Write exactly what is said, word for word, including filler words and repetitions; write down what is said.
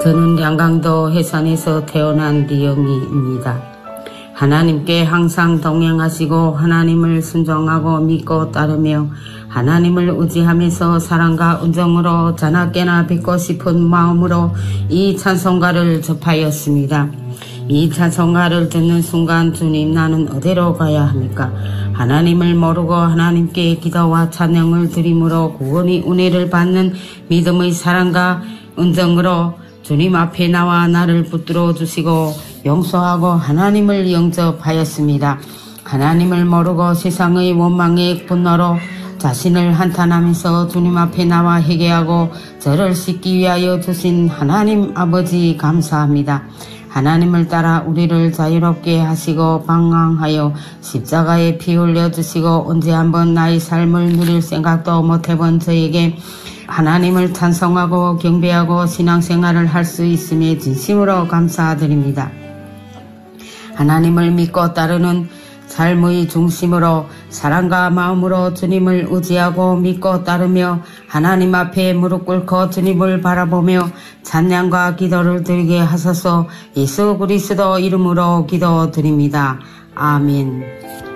저는 양강도 해산에서 태어난 리영이입니다. 하나님께 항상 동행하시고 하나님을 순종하고 믿고 따르며 하나님을 의지하면서 사랑과 은정으로 자나깨나 뵙고 싶은 마음으로 이 찬송가를 접하였습니다. 이 찬송가를 듣는 순간 주님 나는 어디로 가야 합니까? 하나님을 모르고 하나님께 기도와 찬양을 드림으로 구원의 은혜를 받는 믿음의 사랑과 은정으로 주님 앞에 나와 나를 붙들어 주시고 용서하고 하나님을 영접하였습니다. 하나님을 모르고 세상의 원망의 분노로 자신을 한탄하면서 주님 앞에 나와 회개하고 저를 씻기 위하여 주신 하나님 아버지 감사합니다. 하나님을 따라 우리를 자유롭게 하시고 방황하여 십자가에 피 흘려주시고 언제 한번 나의 삶을 누릴 생각도 못해본 저에게 하나님을 찬송하고 경배하고 신앙생활을 할 수 있음에 진심으로 감사드립니다. 하나님을 믿고 따르는 삶의 중심으로 사랑과 마음으로 주님을 의지하고 믿고 따르며 하나님 앞에 무릎 꿇고 주님을 바라보며 찬양과 기도를 드리게 하소서. 예수 그리스도 이름으로 기도드립니다. 아멘.